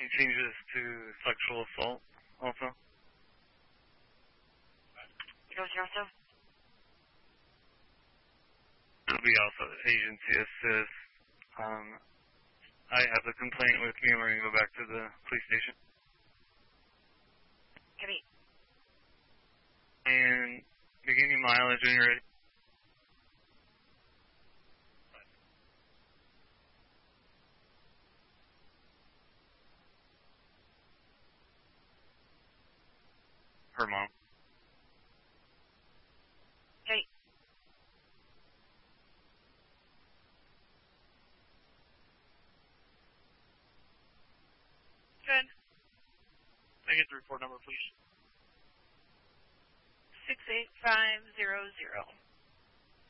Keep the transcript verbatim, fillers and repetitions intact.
Any changes to sexual assault also? Zero zero seven. It'll be also agency assist. Um, I have the complaint with me. We're going to go back to the police station. Copy. And begin your mileage when you're ready. Her mom. Hey. Good. Can I get the report number, please? Six eight five zero zero.